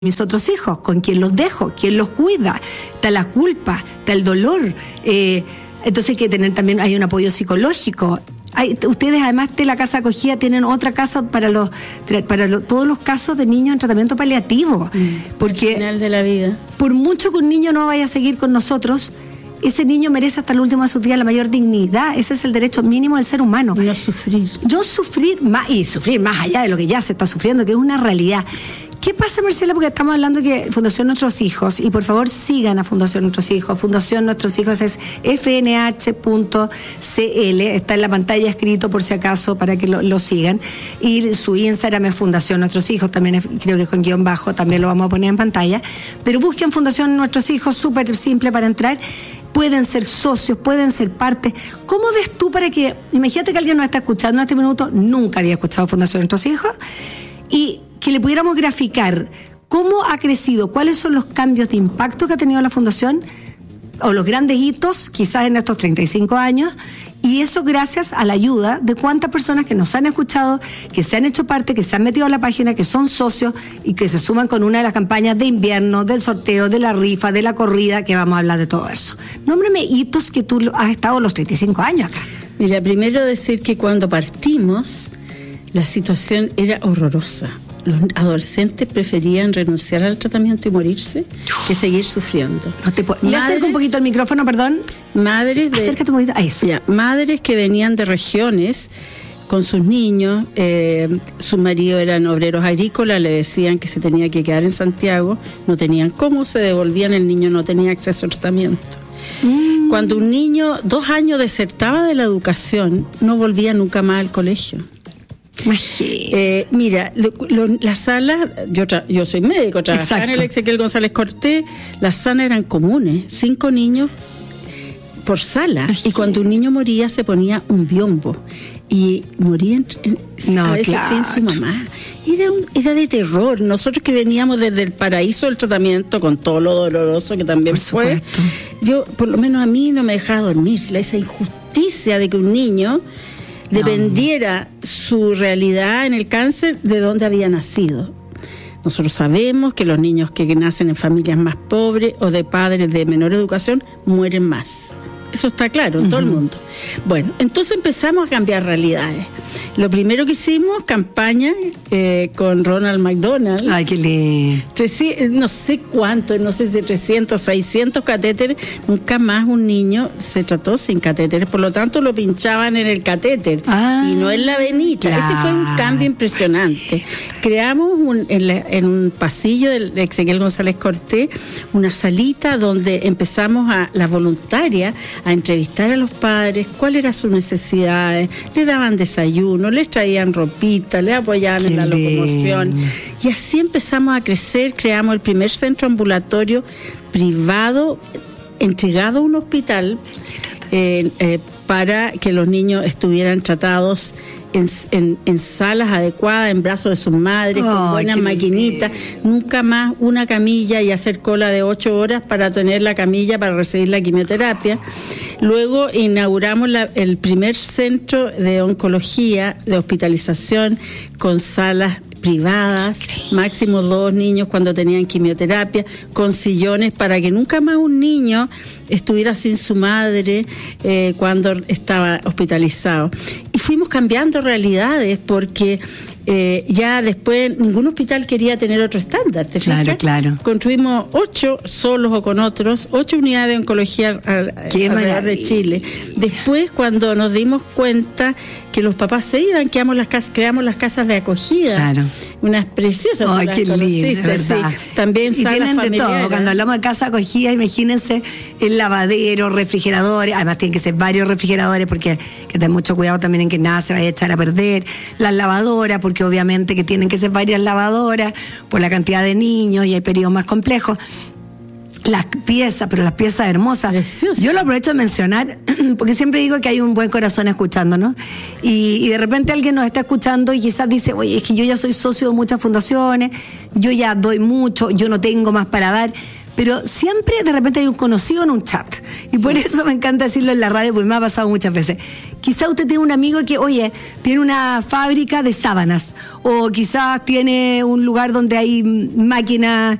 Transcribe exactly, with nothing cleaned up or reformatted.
mis otros hijos, con quién los dejo, quién los cuida, está la culpa, está el dolor, eh, entonces hay que tener también, hay un apoyo psicológico. Hay, ustedes además de la casa acogida tienen otra casa para los para lo, todos los casos de niños en tratamiento paliativo, mm, porque al final de la vida, por mucho que un niño no vaya a seguir con nosotros, ese niño merece hasta el último de sus días la mayor dignidad. Ese es el derecho mínimo del ser humano. No sufrir. No sufrir más, y sufrir más allá de lo que ya se está sufriendo, que es una realidad. ¿Qué pasa, Marcela? Porque estamos hablando que Fundación Nuestros Hijos, y por favor sigan a Fundación Nuestros Hijos. Fundación Nuestros Hijos es f n h punto c l, está en la pantalla escrito por si acaso para que lo, lo sigan. Y su Instagram es Fundación Nuestros Hijos, también es, creo que con guión bajo, también lo vamos a poner en pantalla. Pero busquen Fundación Nuestros Hijos, súper simple para entrar. Pueden ser socios, pueden ser parte. ¿Cómo ves tú para que, imagínate que alguien nos está escuchando en este minuto, nunca había escuchado Fundación Nuestros Hijos, y que le pudiéramos graficar cómo ha crecido, cuáles son los cambios de impacto que ha tenido la Fundación, o los grandes hitos, quizás en estos treinta y cinco años, y eso gracias a la ayuda de cuántas personas que nos han escuchado, que se han hecho parte, que se han metido a la página, que son socios y que se suman con una de las campañas de invierno, del sorteo, de la rifa, de la corrida, que vamos a hablar de todo eso. Nómbrame hitos que tú has estado los treinta y cinco años acá. Mira, primero decir que cuando partimos, la situación era horrorosa. Los adolescentes preferían renunciar al tratamiento y morirse que seguir sufriendo. No te puedo... ¿Me acerco un poquito el micrófono, perdón? Madres de... Acércate un poquito a eso. Ya, madres que venían de regiones con sus niños, eh, sus maridos eran obreros agrícolas, le decían que se tenía que quedar en Santiago, no tenían cómo, se devolvían, el niño no tenía acceso al tratamiento. Mm. Cuando un niño dos años desertaba de la educación, no volvía nunca más al colegio. Eh, mira, lo, lo, la sala, yo, tra, yo soy médico, trabajaba en el Ezequiel González Cortés, las salas eran comunes, cinco niños por sala. Ay, y cuando un niño moría se ponía un biombo y morían no, a veces claro. sin su mamá. Era, un, era de terror. Nosotros que veníamos desde el paraíso del tratamiento, con todo lo doloroso que también por fue, supuesto. Yo, por lo menos a mí no me dejaba dormir, esa injusticia de que un niño dependiera no. su realidad en el cáncer de dónde había nacido. Nosotros sabemos que los niños que nacen en familias más pobres o de padres de menor educación mueren más. Eso está claro en uh-huh. todo el mundo. Bueno, entonces empezamos a cambiar realidades. Lo primero que hicimos, campaña eh, con Ronald McDonald. Ay, qué lindo. No sé cuánto, no sé si trescientos, seiscientos catéteres. Nunca más un niño se trató sin catéteres. Por lo tanto, lo pinchaban en el catéter ah, y no en la venita. Claro. Ese fue un cambio impresionante. Creamos un, en, la, en un pasillo del Ezequiel González Cortés una salita donde empezamos a las voluntarias a entrevistar a los padres, cuáles eran sus necesidades, le daban desayuno, les traían ropita, les apoyaban en la locomoción. Y así empezamos a crecer, creamos el primer centro ambulatorio privado entregado a un hospital eh, eh, para que los niños estuvieran tratados En, en, en salas adecuadas, en brazos de sus madres, oh, con buenas maquinitas, nunca más una camilla y hacer cola de ocho horas para tener la camilla para recibir la quimioterapia. Luego inauguramos la, el primer centro de oncología, de hospitalización, con salas privadas, máximo dos niños cuando tenían quimioterapia, con sillones para que nunca más un niño estuviera sin su madre eh, cuando estaba hospitalizado. Y fuimos cambiando realidades porque eh, ya después ningún hospital quería tener otro estándar. ¿Te fijas? Claro, claro. Construimos ocho, solos o con otros, ocho unidades de oncología alrededor de Chile. Después, cuando nos dimos cuenta que los papás se iban, creamos las casas, creamos las casas de acogida. Claro. Unas preciosas. Ay, qué lindo, ¿verdad? Sí. También y salas tienen de familiares. todo. Cuando hablamos de casa acogida, imagínense el lavadero, refrigeradores, además tienen que ser varios refrigeradores porque que tener mucho cuidado también en que nada se vaya a echar a perder, las lavadoras, porque obviamente que tienen que ser varias lavadoras por la cantidad de niños y hay periodos más complejos. Las piezas, pero las piezas hermosas. Precioso. Yo lo aprovecho de mencionar porque siempre digo que hay un buen corazón escuchándonos y, y de repente alguien nos está escuchando y quizás dice, oye, es que yo ya soy socio de muchas fundaciones, yo ya doy mucho, yo no tengo más para dar. pero siempre de repente hay un conocido en un chat. Y por sí. eso me encanta decirlo en la radio, porque me ha pasado muchas veces. Quizá usted tiene un amigo que, oye, tiene una fábrica de sábanas, o quizás tiene un lugar donde hay máquinas